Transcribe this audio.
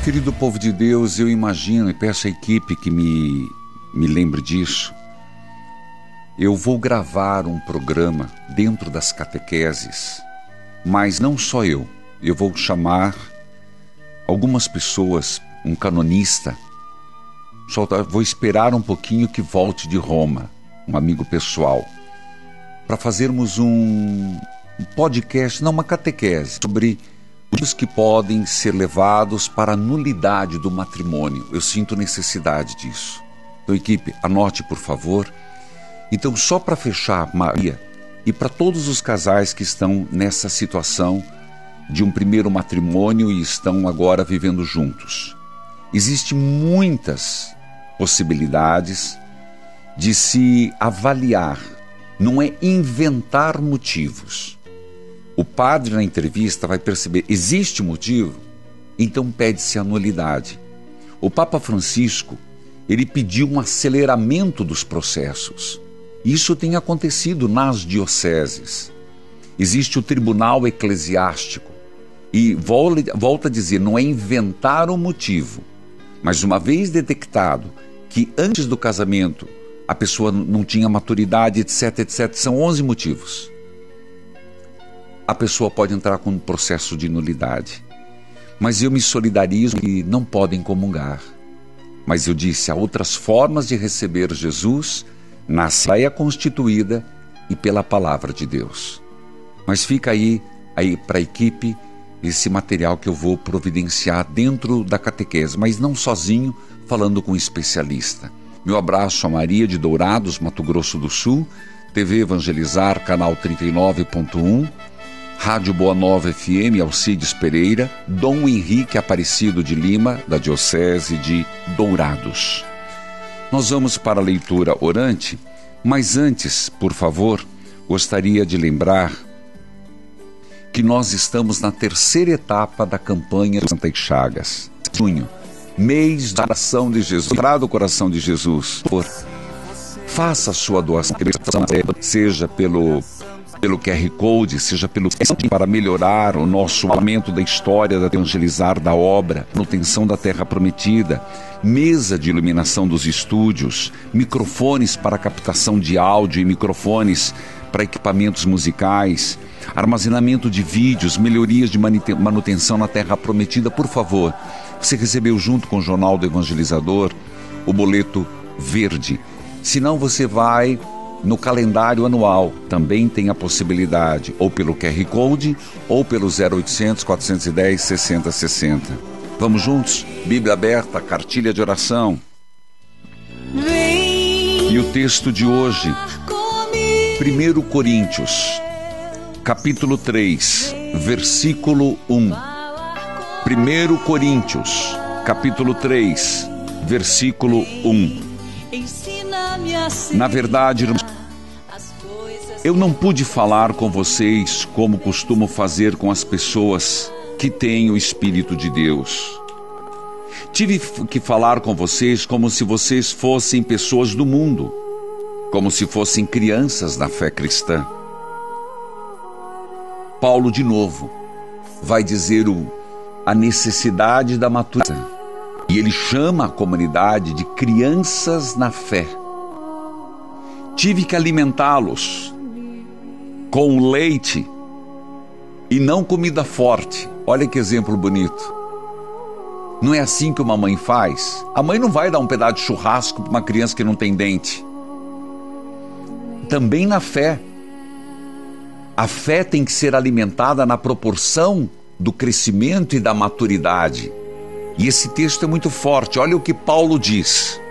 Querido povo de Deus, eu imagino e peço à equipe que me lembre disso. Eu vou gravar um programa dentro das catequeses, mas não só eu vou chamar algumas pessoas, um canonista, vou esperar um pouquinho que volte de Roma, um amigo pessoal, para fazermos um podcast, não uma catequese, sobre os que podem ser levados para a nulidade do matrimônio. Eu sinto necessidade disso. Então, equipe, anote, por favor. Então, só para fechar, Maria, e para todos os casais que estão nessa situação de um primeiro matrimônio e estão agora vivendo juntos. Existem muitas possibilidades de se avaliar, não é inventar motivos. O padre na entrevista vai perceber, existe motivo? Então pede-se a nulidade. O Papa Francisco, ele pediu um aceleramento dos processos. Isso tem acontecido nas dioceses. Existe o tribunal eclesiástico. E volta a dizer, não é inventar o motivo, mas uma vez detectado que antes do casamento a pessoa não tinha maturidade, etc, etc, são 11 motivos. A pessoa pode entrar com um processo de nulidade. Mas eu me solidarizo que não podem comungar. Mas eu disse, há outras formas de receber Jesus na Assembleia Constituída e pela Palavra de Deus. Mas fica aí para a equipe esse material que eu vou providenciar dentro da catequese, mas não sozinho, falando com um especialista. Meu abraço a Maria de Dourados, Mato Grosso do Sul, TV Evangelizar, canal 39.1, Rádio Boa Nova FM, Alcides Pereira, Dom Henrique Aparecido de Lima, da Diocese de Dourados. Nós vamos para a leitura orante, mas antes, por favor, gostaria de lembrar que nós estamos na terceira etapa da campanha de Santas Chagas. Junho, mês da oração de Jesus, do coração de Jesus. Faça a sua doação, seja pelo QR Code, seja para melhorar o nosso aumento da história, da evangelizar, da obra, manutenção da terra prometida, mesa de iluminação dos estúdios, microfones para captação de áudio e microfones para equipamentos musicais, armazenamento de vídeos, melhorias de manutenção na terra prometida. Por favor, você recebeu junto com o Jornal do Evangelizador o boleto verde. Se não, você vai no calendário anual, também tem a possibilidade, ou pelo QR Code, ou pelo 0800 410 6060. Vamos juntos? Bíblia aberta, cartilha de oração. E o texto de hoje, 1 Coríntios, capítulo 3, versículo 1. 1 Coríntios, capítulo 3, versículo 1. Na verdade, eu não pude falar com vocês como costumo fazer com as pessoas que têm o Espírito de Deus. Tive que falar com vocês como se vocês fossem pessoas do mundo, como se fossem crianças na fé cristã. Paulo, de novo, vai dizer a necessidade da maturidade. E ele chama a comunidade de crianças na fé. Tive que alimentá-los com leite e não comida forte. Olha que exemplo bonito. Não é assim que uma mãe faz? A mãe não vai dar um pedaço de churrasco para uma criança que não tem dente. Também na fé. A fé tem que ser alimentada na proporção do crescimento e da maturidade. E esse texto é muito forte. Olha o que Paulo diz.